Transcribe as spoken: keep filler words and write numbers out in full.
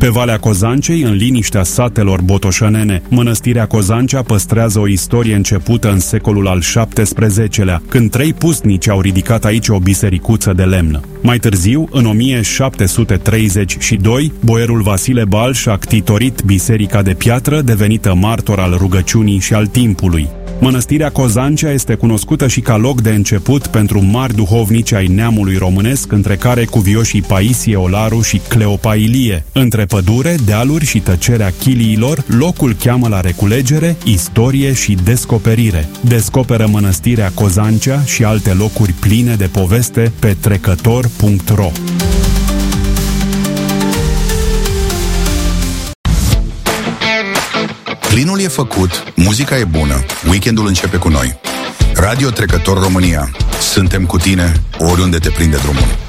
Pe Valea Cozancei, în liniștea satelor botoșanene, Mănăstirea Cozancea păstrează o istorie începută în secolul al șaptesprezecelea, când trei pusnici au ridicat aici o bisericuță de lemn. Mai târziu, în o mie șapte sute treizeci și doi, boierul Vasile Balș a ctitorit biserica de piatră, devenită martor al rugăciunii și al timpului. Mănăstirea Cozancea este cunoscută și ca loc de început pentru mari duhovnici ai neamului românesc, între care cuvioșii Paisie Olaru și Cleopa Ilie. Între pădure, dealuri și tăcerea chiliilor, locul cheamă la reculegere, istorie și descoperire. Descoperă Mănăstirea Cozancea și alte locuri pline de poveste pe trecător punct ro. Plinul e făcut, muzica e bună, weekendul începe cu noi. Radio Trecător România. Suntem cu tine oriunde te prinde drumul.